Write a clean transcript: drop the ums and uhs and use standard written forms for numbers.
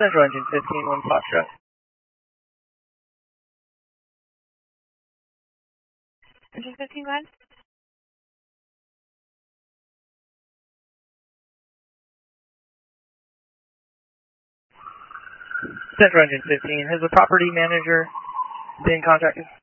Central Engine 15, 1 Foxtrot. Engine 15, go ahead. Central Engine 15, has the property manager been contacted?